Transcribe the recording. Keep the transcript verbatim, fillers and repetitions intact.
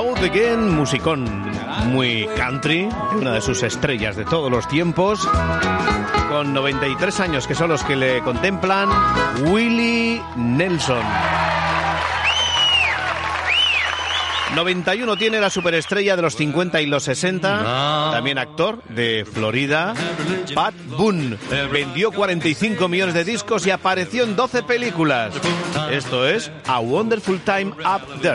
Hello Again, musicón muy country, una de sus estrellas de todos los tiempos, con noventa y tres años que son los que le contemplan, Willie Nelson. noventa y uno tiene la superestrella de los cincuenta y los sesenta, también actor de Florida, Pat Boone. Vendió cuarenta y cinco millones de discos y apareció en doce películas. Esto es A Wonderful Time Up There.